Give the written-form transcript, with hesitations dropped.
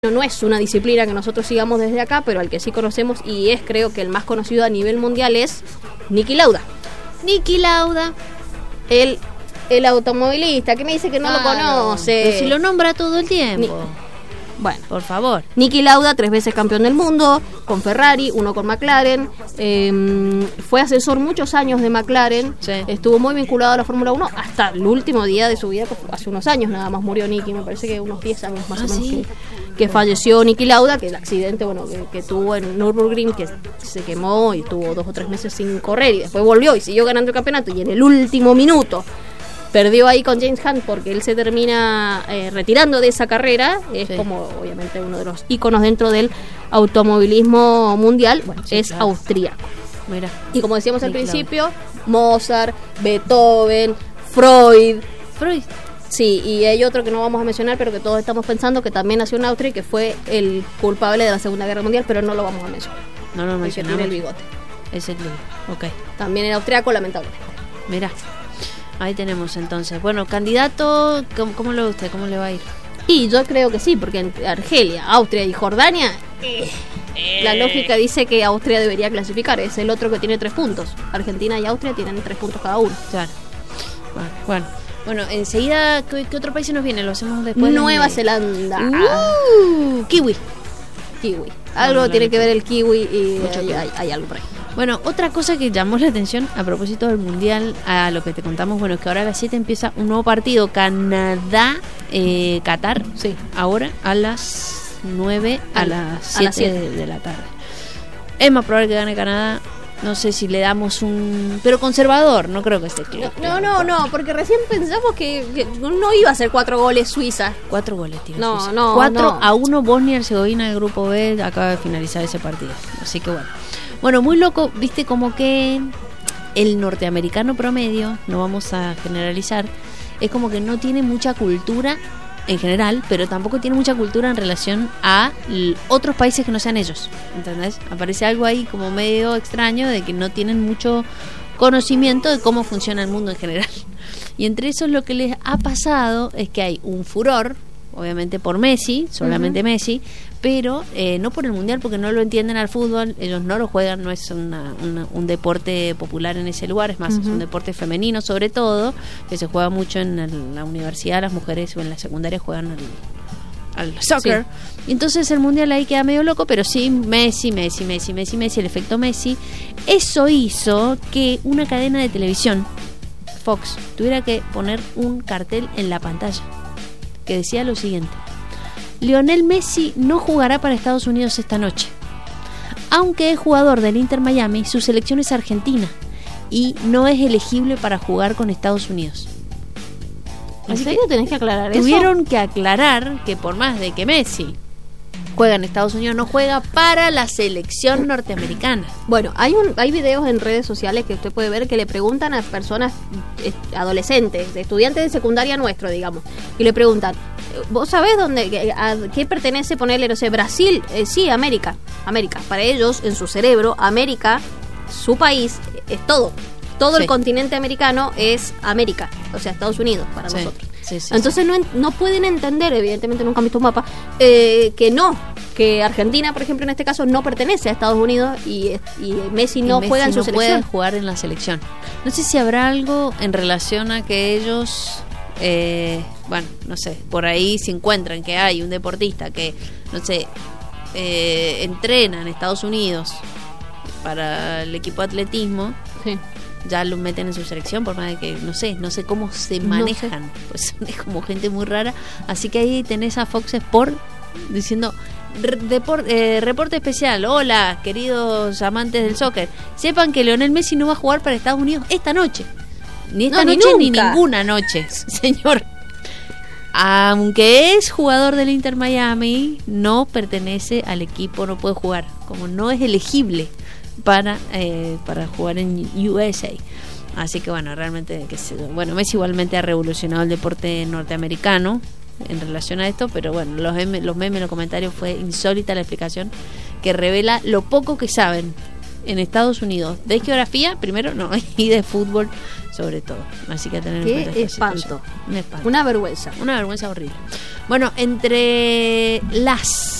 No es una disciplina que nosotros sigamos desde acá, pero al que sí conocemos y es creo que el más conocido a nivel mundial es Niki Lauda. Niki Lauda. El automovilista, que me dice que no lo conoce. Pero si lo nombra todo el tiempo. Bueno, por favor. Niki Lauda, 3 veces campeón del mundo, con Ferrari, 1 con McLaren. Fue asesor muchos años de McLaren. Sí. Estuvo muy vinculado a la Fórmula 1 hasta el último día de su vida, hace unos años nada más murió Niki, me parece que unos 10 años más o menos ¿sí? que falleció Niki Lauda, que el accidente que tuvo en Nürburgring, que se quemó y estuvo 2 o 3 meses sin correr y después volvió y siguió ganando el campeonato y en el último minuto perdió ahí con James Hunt porque él se termina retirando de esa carrera. Es sí. Como obviamente uno de los íconos dentro del automovilismo mundial. Bueno, sí, es claro. Austríaco. Mira. Y como decíamos al principio, Mozart, Beethoven, Freud. Sí, y hay otro que no vamos a mencionar, pero que todos estamos pensando que también nació en Austria y que fue el culpable de la Segunda Guerra Mundial, pero no lo vamos a mencionar. No lo mencionamos. El bigote. Es el bigote. Ok. También era austriaco, lamentablemente. Mira. Ahí tenemos entonces. Bueno, candidato, ¿cómo lo ve usted? ¿Cómo le va a ir? Y yo creo que sí, porque en Argelia, Austria y Jordania, la lógica dice que Austria debería clasificar. Es el otro que tiene 3 puntos. Argentina y Austria tienen 3 puntos cada uno. Claro. Bueno, enseguida, ¿qué otro país se nos viene? Lo hacemos después. Nueva Zelanda. Kiwi. Algo tiene que ver el kiwi y hay algo por ahí. Bueno, otra cosa que llamó la atención a propósito del Mundial, a lo que te contamos, bueno, es que ahora a las 7 empieza un nuevo partido, Canadá-Qatar, sí. Ahora a las 9 a las 7 de la tarde. Es más probable que gane Canadá, no sé si le damos pero conservador, no creo que esté claro. No, porque recién pensamos que no iba a ser 4 goles Suiza. 4 goles, tío. No, Suiza. no. 4-1 Bosnia-Herzegovina del grupo B, acaba de finalizar ese partido, así que bueno, muy loco, viste como que el norteamericano promedio, no vamos a generalizar, es como que no tiene mucha cultura en general, pero tampoco tiene mucha cultura en relación a otros países que no sean ellos, ¿entendés? Aparece algo ahí como medio extraño de que no tienen mucho conocimiento de cómo funciona el mundo en general. Y entre eso lo que les ha pasado es que hay un furor, obviamente por Messi, solamente Messi, pero no por el Mundial porque no lo entienden al fútbol, ellos no lo juegan, no es un deporte popular en ese lugar, es más, es un deporte femenino sobre todo, que se juega mucho en la universidad, las mujeres o en la secundaria juegan al soccer, sí. Y entonces el Mundial ahí queda medio loco, pero sí, Messi, el efecto Messi, eso hizo que una cadena de televisión, Fox, tuviera que poner un cartel en la pantalla que decía lo siguiente: Lionel Messi no jugará para Estados Unidos esta noche. Aunque es jugador del Inter Miami, su selección es argentina y no es elegible para jugar con Estados Unidos. ¿En serio tenés que aclarar eso? Tuvieron que aclarar que por más de que Messi juega en Estados Unidos, no juega para la selección norteamericana. Bueno, hay videos en redes sociales que usted puede ver que le preguntan a personas adolescentes, estudiantes de secundaria nuestro, digamos, y le preguntan, ¿vos sabés a qué pertenece ponerle, no sé, Brasil? Sí, América. Para ellos, en su cerebro, América, su país, es todo. Todo sí. El continente americano es América, o sea, Estados Unidos para nosotros. Sí, entonces no pueden entender, evidentemente nunca han visto un mapa, que Argentina, por ejemplo, en este caso no pertenece a Estados Unidos y Messi no juega en su selección. Puede jugar en la selección. No sé si habrá algo en relación a que ellos, no sé, por ahí se encuentran que hay un deportista que, no sé, entrena en Estados Unidos para el equipo de atletismo. Sí. Ya lo meten en su selección, por más de que no sé cómo se manejan, pues es como gente muy rara, así que ahí tenés a Fox Sport diciendo reporte especial, hola queridos amantes del soccer, sepan que Lionel Messi no va a jugar para Estados Unidos esta noche, ni esta noche ni ninguna noche, señor. Aunque es jugador del Inter Miami, no pertenece al equipo, no puede jugar, como no es elegible para jugar en USA. Así que realmente Messi igualmente ha revolucionado el deporte norteamericano en relación a esto, pero los memes, los comentarios, fue insólita la explicación que revela lo poco que saben en Estados Unidos de geografía primero, y de fútbol sobre todo. Así que a tener en cuenta esta situación. Espanto. Una vergüenza horrible. Bueno, entre las